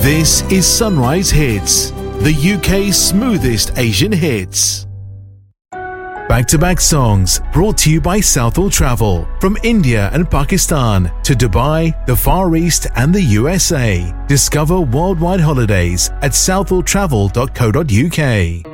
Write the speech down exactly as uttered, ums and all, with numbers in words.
This is Sunrise Hits, the U K's smoothest Asian hits. Back-to-back songs brought to you by Southall Travel. From India and Pakistan to Dubai, the Far East and the U S A. Discover worldwide holidays at southall travel dot co dot U K.